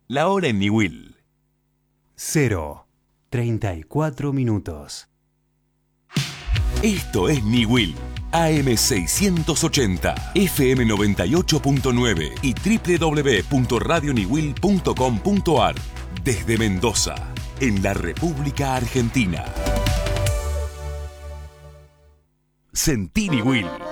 La hora en Niwil. 0:34. Esto es Niwil. AM680, FM 98.9 y www.radioniwil.com.ar. Desde Mendoza, en la República Argentina. Sentí Niwil.